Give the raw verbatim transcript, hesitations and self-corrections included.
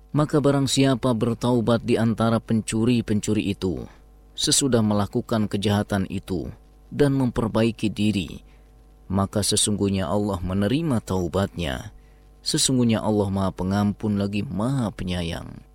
Maka barang siapa bertaubat di antara pencuri-pencuri itu sesudah melakukan kejahatan itu dan memperbaiki diri, maka sesungguhnya Allah menerima taubatnya. Sesungguhnya Allah Maha Pengampun lagi Maha Penyayang.